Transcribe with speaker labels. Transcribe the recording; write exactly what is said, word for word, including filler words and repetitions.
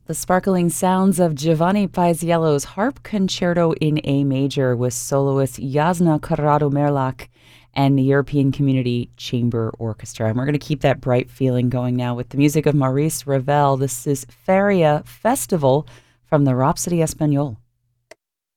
Speaker 1: The sparkling sounds of Giovanni Paisiello's Harp Concerto in A Major with soloist Jasna Corrado-Merlach and the European Community Chamber Orchestra. And we're going to keep that bright feeling going now with the music of Maurice Ravel. This is Feria Festival from the Rhapsody Espagnole.